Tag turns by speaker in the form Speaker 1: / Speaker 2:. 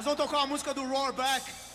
Speaker 1: Nós vamos tocar uma música do Roar Back.